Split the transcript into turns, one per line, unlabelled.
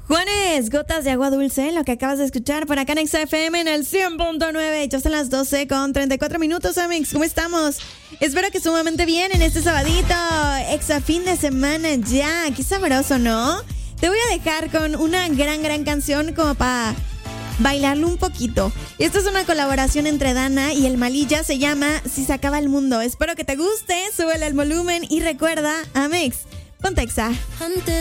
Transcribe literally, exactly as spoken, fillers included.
Juanes, gotas de agua dulce, lo que acabas de escuchar por acá en Exa F M en el cien punto nueve. Ya son las doce con treinta y cuatro minutos, amigos. ¿Cómo estamos? Espero que sumamente bien en este sabadito. Exa fin de semana ya. Qué sabroso, ¿no? Te voy a dejar con una gran, gran canción como para bailarlo un poquito. Esta es una colaboración entre Dana y el Malilla. Se llama Si se acaba el mundo. Espero que te guste. Súbele el volumen y recuerda, Amex, ponte Exa.